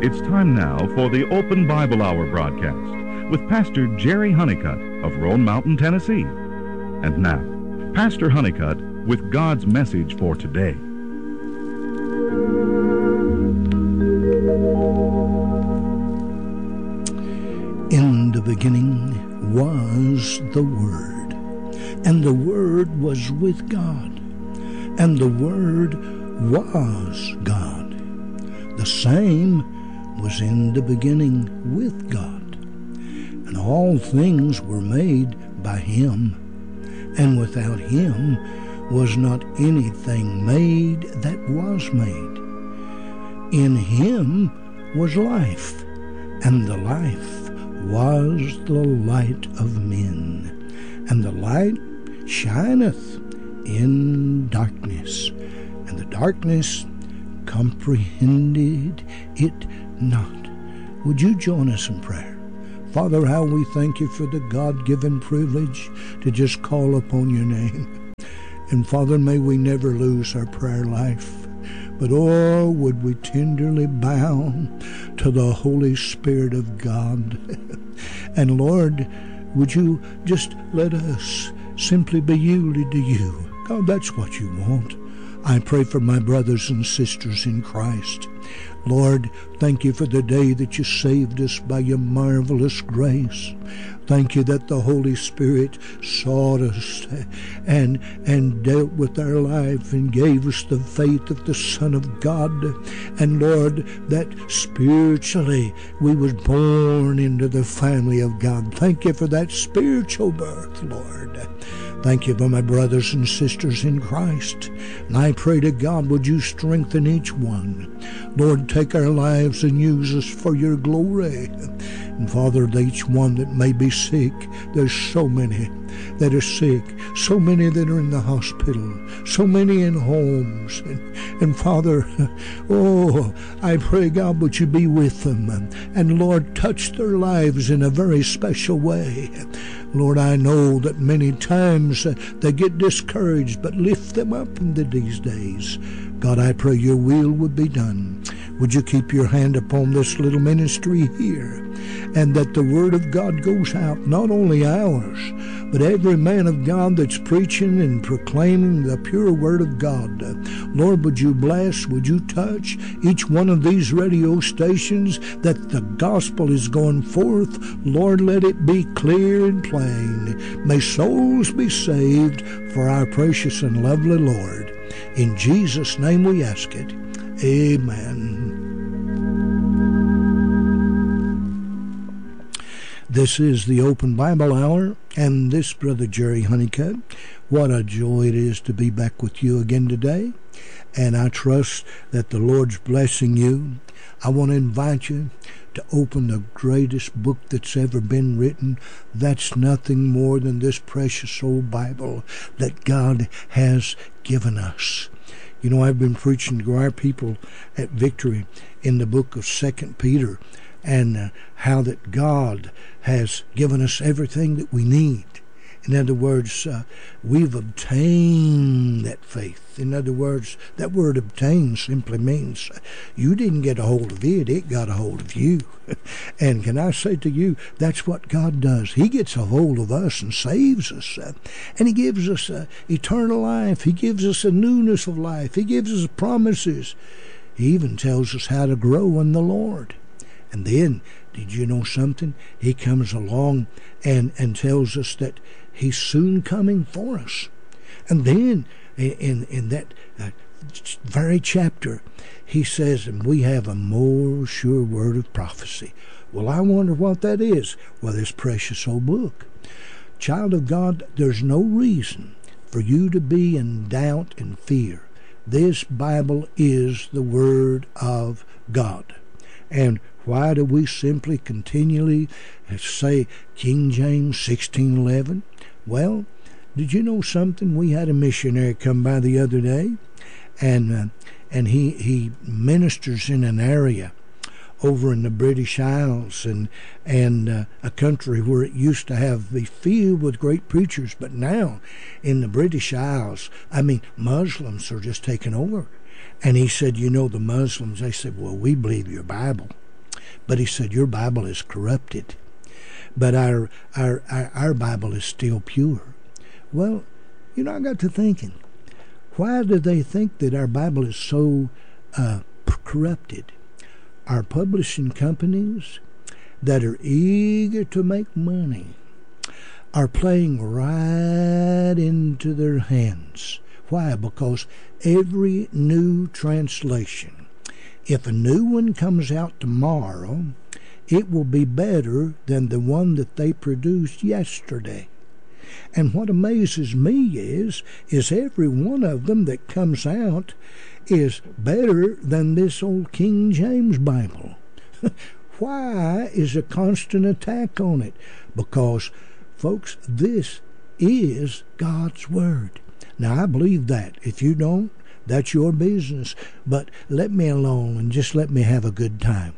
It's time now for the Open Bible Hour broadcast with Pastor Jerry Honeycutt of Roan Mountain, Tennessee. And now, Pastor Honeycutt with God's message for today. In the beginning was the Word, and the Word was with God, and the Word was God. The same was in the beginning with God, and all things were made by Him, and without Him was not anything made that was made. In Him was life, and the life was the light of men, and the light shineth in darkness, and the darkness comprehended it not. Would you join us in prayer? Father, how we thank you for the God-given privilege to just call upon your name. And Father, may we never lose our prayer life, but oh, would we tenderly bow to the Holy Spirit of God. And Lord, would you just let us simply be yielded to you. God, that's what you want. I pray for my brothers and sisters in Christ. Lord, thank you for the day that you saved us by your marvelous grace. Thank you that the Holy Spirit sought us and dealt with our life and gave us the faith of the Son of God. And Lord, that spiritually we was born into the family of God. Thank you for that spiritual birth, Lord. Thank you for my brothers and sisters in Christ. And I pray to God, would you strengthen each one? Lord, take our lives and use us for your glory. And Father, each one that may be sick, there's so many that are sick, so many that are in the hospital, so many in homes. And Father, oh, I pray, God, would you be with them? And Lord, touch their lives in a very special way. Lord, I know that many times they get discouraged, but lift them up into these days. God, I pray your will would be done. Would you keep your hand upon this little ministry here, and that the word of God goes out, not only ours, but every man of God that's preaching and proclaiming the pure word of God. Lord, would you bless, would you touch each one of these radio stations that the gospel is going forth. Lord, let it be clear and plain. May souls be saved for our precious and lovely Lord. In Jesus' name we ask it. Amen. This is the Open Bible Hour, and this Brother Jerry Honeycutt. What a joy it is to be back with you again today, and I trust that the Lord's blessing you. I want to invite you to open the greatest book that's ever been written. That's nothing more than this precious old Bible that God has given us. You know, I've been preaching to our people at Victory in the book of 2 Peter, and how that God has given us everything that we need. In other words, we've obtained that faith. In other words, that word obtain simply means you didn't get a hold of it got a hold of you. And can I say to you, that's what God does. He gets a hold of us and saves us. And He gives us eternal life. He gives us a newness of life. He gives us promises. He even tells us how to grow in the Lord. And then, did you know something? He comes along and tells us that He's soon coming for us. And then, in that very chapter, He says, and we have a more sure word of prophecy. Well, I wonder what that is. Well, this precious old book. Child of God, there's no reason for you to be in doubt and fear. This Bible is the Word of God. And why do we simply continually say King James 1611? Well, did you know something? We had a missionary come by the other day, and he ministers in an area over in the British Isles and a country where it used to be filled with great preachers, but now in the British Isles, Muslims are just taking over. And he said, you know, the Muslims, they said, well, we believe your Bible. But he said, your Bible is corrupted, but our Bible is still pure. Well, I got to thinking, why do they think that our Bible is so corrupted? Our publishing companies that are eager to make money are playing right into their hands. Why? Because every new translation, if a new one comes out tomorrow, it will be better than the one that they produced yesterday. And what amazes me is every one of them that comes out is better than this old King James Bible. Why is a constant attack on it? Because, folks, this is God's Word. Now, I believe that. If you don't, that's your business. But let me alone and just let me have a good time.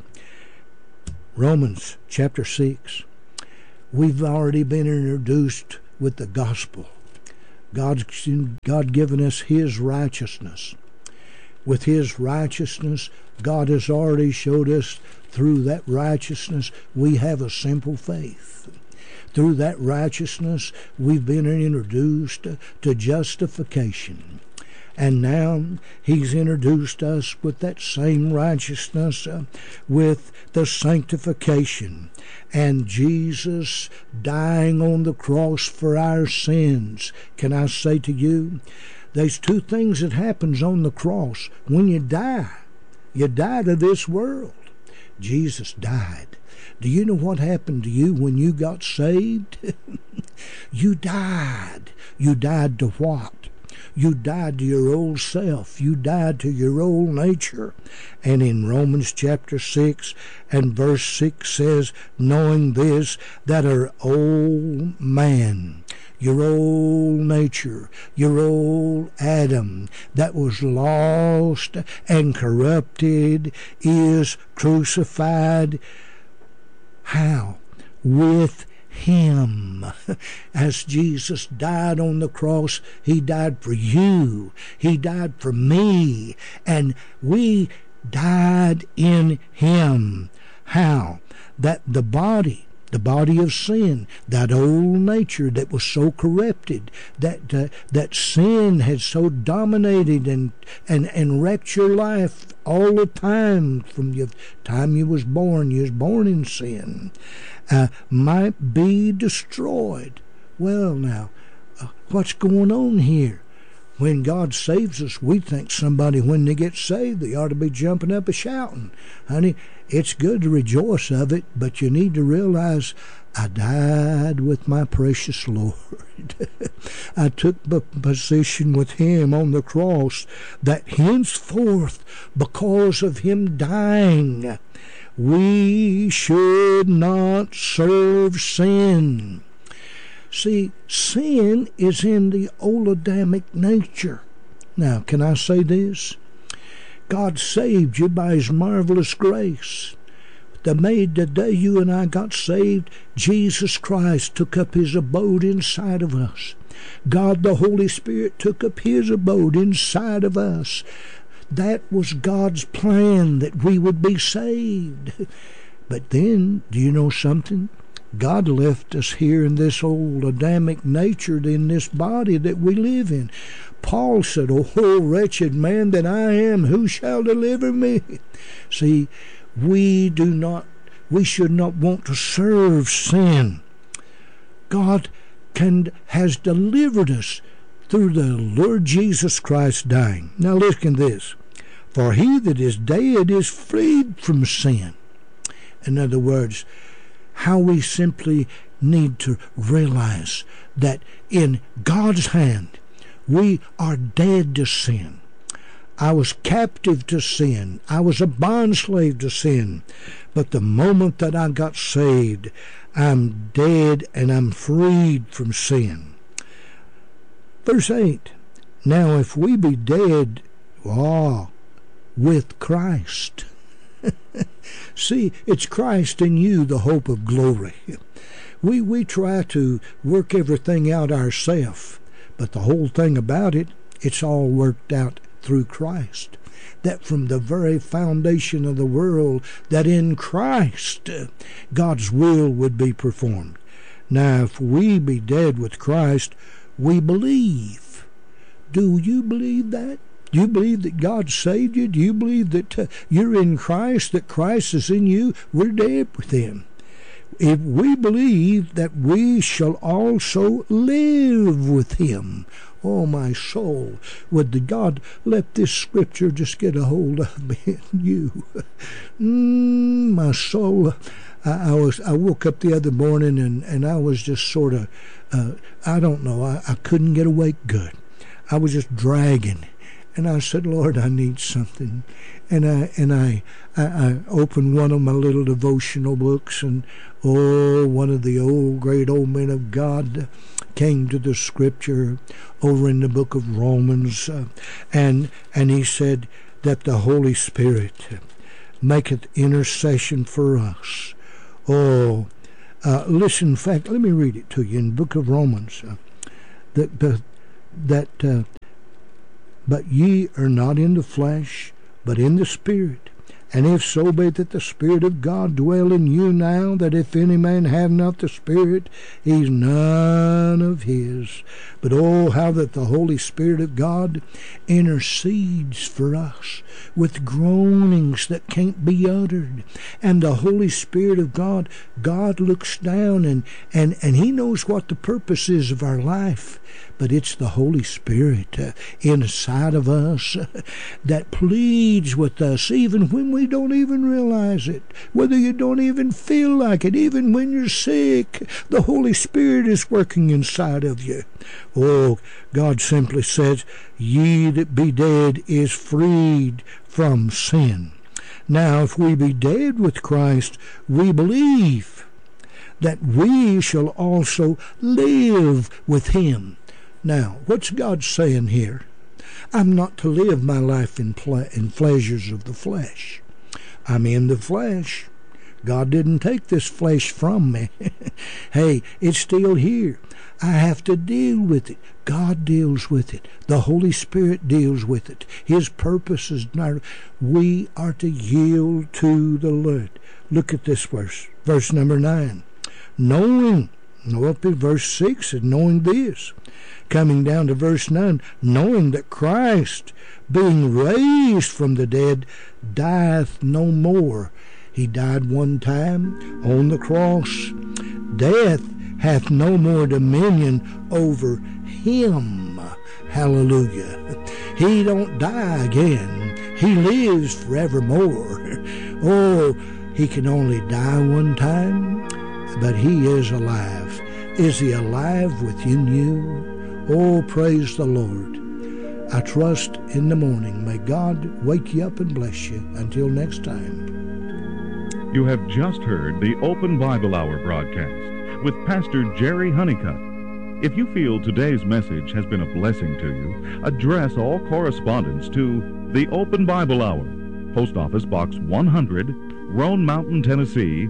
Romans chapter 6. We've already been introduced with the gospel. God given us His righteousness. With His righteousness, God has already showed us through that righteousness we have a simple faith. Through that righteousness we've been introduced to justification. And now He's introduced us with that same righteousness with the sanctification. And Jesus dying on the cross for our sins. Can I say to you, there's two things that happens on the cross. When you die to this world. Jesus died. Do you know what happened to you when you got saved? You died. You died to what? You died to your old self. You died to your old nature. And in Romans chapter 6 and verse 6 says, knowing this, that our old man, your old nature, your old Adam that was lost and corrupted is crucified. How? With Him. As Jesus died on the cross, He died for you. He died for me. And we died in Him. How? That the body of sin, that old nature that was so corrupted, that sin had so dominated and wrecked your life all the time from the time you was born in sin, might be destroyed. Well, now, what's going on here? When God saves us, we think somebody, when they get saved, they ought to be jumping up and shouting. Honey, it's good to rejoice of it, but you need to realize I died with my precious Lord. I took the position with Him on the cross, that henceforth, because of Him dying, we should not serve sin. See, sin is in the old Adamic nature. Now, can I say this? God saved you by His marvelous grace. The day you and I got saved, Jesus Christ took up His abode inside of us. God the Holy Spirit took up His abode inside of us. That was God's plan, that we would be saved. But then, do you know something? God left us here in this old Adamic nature, in this body that we live in. Paul said, "Oh, wretched man that I am, who shall deliver me?" See, we should not want to serve sin. God has delivered us through the Lord Jesus Christ dying. Now listen to this. For he that is dead is freed from sin. In other words, how we simply need to realize that in God's hand we are dead to sin. I was captive to sin. I was a bondslave to sin. But the moment that I got saved, I'm dead and I'm freed from sin. Verse 8, now if we be dead, with Christ. See, it's Christ in you, the hope of glory. We try to work everything out ourselves, but the whole thing about it, it's all worked out through Christ. that from the very foundation of the world, that in Christ God's will would be performed. Now, if we be dead with Christ, we believe. Do you believe that? Do you believe that God saved you? Do you believe that you're in Christ, that Christ is in you? We're dead with Him. If we believe that we shall also live with Him. Oh, my soul, would God let this scripture just get a hold of me and you? My soul. I woke up the other morning and I was just sort of, I don't know, I couldn't get awake good. I was just dragging. And I said, Lord, I need something. And I opened one of my little devotional books, and one of the great old men of God came to the scripture over in the book of Romans, and he said that the Holy Spirit maketh intercession for us. Listen, in fact, let me read it to you in the book of Romans. But ye are not in the flesh, but in the Spirit. And if so be that the Spirit of God dwell in you now, that if any man have not the Spirit, he's none of his. But how that the Holy Spirit of God intercedes for us with groanings that can't be uttered. And the Holy Spirit of God looks down and He knows what the purpose is of our life. But it's the Holy Spirit inside of us that pleads with us even when we don't even realize it, whether you don't even feel like it, even when you're sick. The Holy Spirit is working inside of you. God simply says, ye that be dead is freed from sin. Now, if we be dead with Christ, we believe that we shall also live with Him. Now, what's God saying here? I'm not to live my life in pleasures of the flesh. I'm in the flesh. God didn't take this flesh from me. Hey, it's still here. I have to deal with it. God deals with it. The Holy Spirit deals with it. His purpose is not. We are to yield to the Lord. Look at this verse number 9. Knowing, up in verse 6, and knowing this. Coming down to verse 9, knowing that Christ, being raised from the dead, dieth no more. He died one time on the cross. Death hath no more dominion over Him. Hallelujah. He don't die again. He lives forevermore. He can only die one time, but He is alive. Is He alive within you? Praise the Lord. I trust in the morning. May God wake you up and bless you. Until next time. You have just heard the Open Bible Hour broadcast with Pastor Jerry Honeycutt. If you feel today's message has been a blessing to you, address all correspondence to the Open Bible Hour, Post Office Box 100, Roan Mountain, Tennessee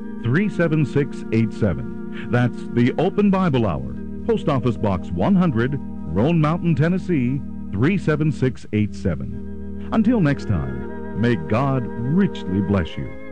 37687. That's the Open Bible Hour, Post Office Box 100, Roan Mountain, Tennessee 37687. Until next time, may God richly bless you.